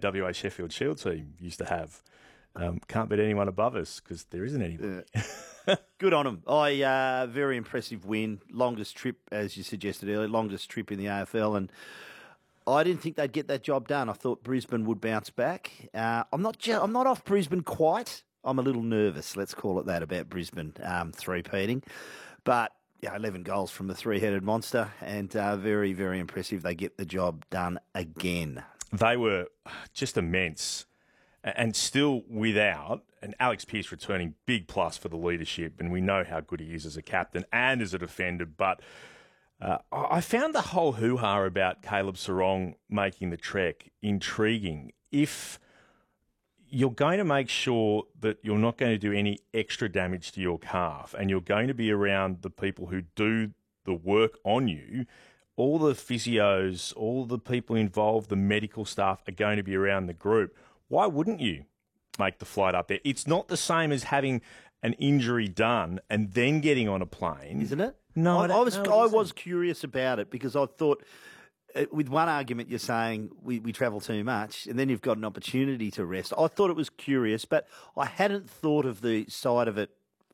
WA Sheffield Shield team used to have. Can't beat anyone above us because there isn't anyone. Good on them. Very impressive win. Longest trip, as you suggested earlier, longest trip in the AFL. And I didn't think they'd get that job done. I thought Brisbane would bounce back. I'm not off Brisbane quite. I'm a little nervous, let's call it that, about Brisbane three-peating. But 11 goals from the three-headed monster, and very, very impressive. They get the job done again. They were just immense. And still without, and Alex Pearce returning, big plus for the leadership, and we know how good he is as a captain and as a defender. But I found the whole hoo-ha about Caleb Serong making the trek intriguing. If you're going to make sure that you're not going to do any extra damage to your calf and you're going to be around the people who do the work on you, all the physios, all the people involved, the medical staff are going to be around the group. Why wouldn't you make the flight up there? It's not the same as having an injury done and then getting on a plane. Isn't it? No, I was curious about it because I thought, with one argument you're saying we travel too much and then you've got an opportunity to rest. I thought it was curious, but I hadn't thought of the side of it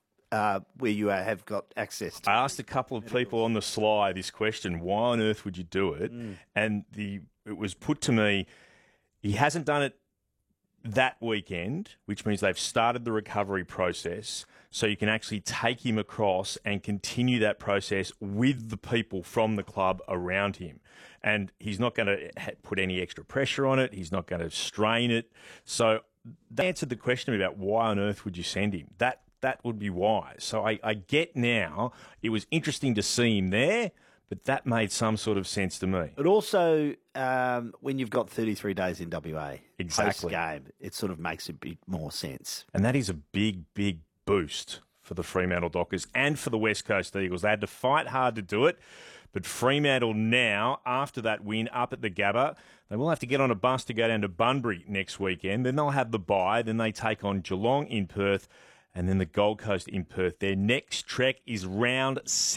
where you have got access to. I asked a couple of people on the sly this question, why on earth would you do it? And it was put to me, he hasn't done it that weekend, which means they've started the recovery process, so you can actually take him across and continue that process with the people from the club around him. And he's not going to put any extra pressure on it. He's not going to strain it. So that answered the question about why on earth would you send him. That would be wise. So I get now, it was interesting to see him there, but that made some sort of sense to me. But also, when you've got 33 days in WA, exactly, post-game, it sort of makes a bit more sense. And that is a big, big boost for the Fremantle Dockers and for the West Coast Eagles. They had to fight hard to do it, but Fremantle now, after that win up at the Gabba, they will have to get on a bus to go down to Bunbury next weekend. Then they'll have the bye. Then they take on Geelong in Perth, and then the Gold Coast in Perth. Their next trek is round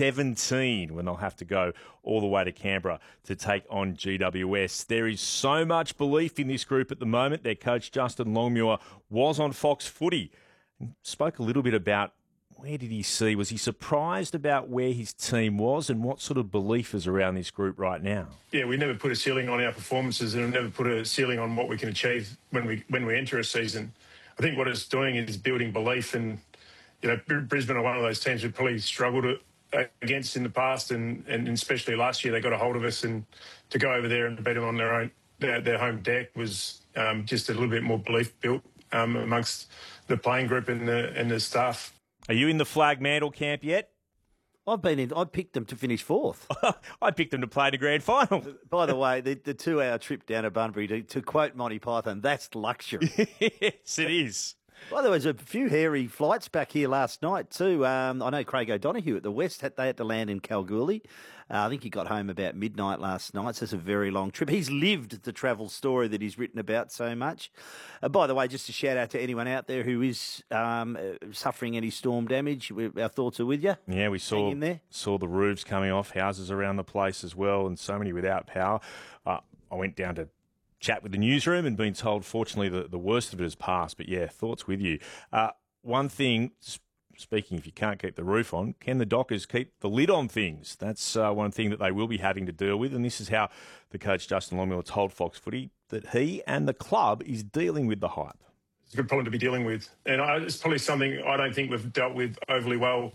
17 when they'll have to go all the way to Canberra to take on GWS. There is so much belief in this group at the moment. Their coach, Justin Longmuir, was on Fox Footy and spoke a little bit about where did he see. Was he surprised about where his team was and what sort of belief is around this group right now? Yeah, we never put a ceiling on our performances and we never put a ceiling on what we can achieve when we enter a season. I think what it's doing is building belief, and Brisbane are one of those teams we've probably struggled against in the past, and especially last year they got a hold of us, and to go over there and beat them on their home deck was just a little bit more belief built amongst the playing group and the staff. Are you in the Flag Mantle camp yet? I picked them to finish fourth. I picked them to play the grand final. By the way, the 2-hour trip down to Bunbury, to quote Monty Python, that's luxury. Yes, it is. By the way, there's a few hairy flights back here last night too. I know Craig O'Donoghue at the West, they had to land in Kalgoorlie. I think he got home about midnight last night, so it's a very long trip. He's lived the travel story that he's written about so much. By the way, just a shout out to anyone out there who is suffering any storm damage. Our thoughts are with you. Yeah, we saw the roofs coming off, houses around the place as well, and so many without power. I went down to chat with the newsroom and been told, fortunately, the worst of it has passed. But yeah, thoughts with you. One thing, speaking if you can't keep the roof on, can the Dockers keep the lid on things? That's one thing that they will be having to deal with. And this is how the coach, Justin Longmuir, told Fox Footy that he and the club is dealing with the hype. It's a good problem to be dealing with. And it's probably something I don't think we've dealt with overly well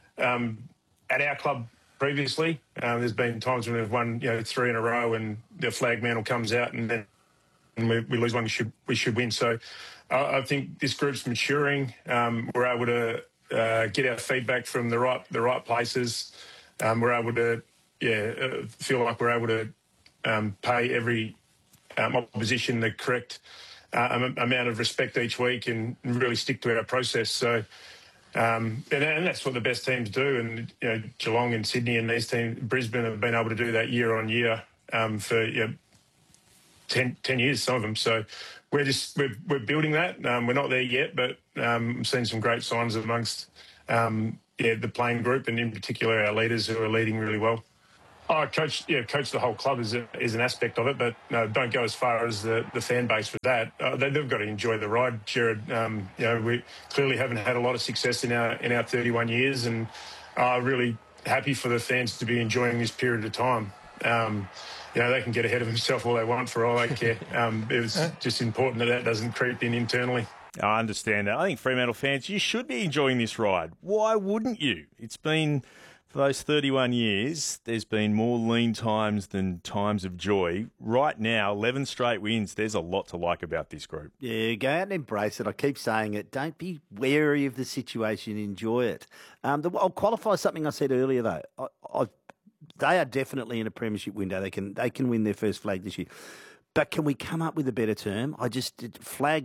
at our club previously. There's been times when we've won 3 in a row and the flag mantle comes out and then we lose one we should win. So I think this group's maturing. We're able to get our feedback from the right places. We're able to feel like we're able to pay every opposition the correct amount of respect each week and really stick to our process. So and that's what the best teams do. And Geelong and Sydney and these teams, Brisbane, have been able to do that year on year for 10 years, some of them. So we're building that. We're not there yet, but I'm seeing some great signs amongst the playing group and in particular our leaders who are leading really well. Oh, coach the whole club is an aspect of it, but no, don't go as far as the fan base with that. They've got to enjoy the ride, Jared. We clearly haven't had a lot of success in our 31 years, and really happy for the fans to be enjoying this period of time. They can get ahead of themselves all they want for all I care. It's just important that doesn't creep in internally. I understand that. I think Fremantle fans, you should be enjoying this ride. Why wouldn't you? It's been, for those 31 years, there's been more lean times than times of joy. Right now, 11 straight wins. There's a lot to like about this group. Yeah, go out and embrace it. I keep saying it. Don't be wary of the situation. Enjoy it. I'll qualify something I said earlier, though. They are definitely in a premiership window. They can win their first flag this year. But can we come up with a better term? Flag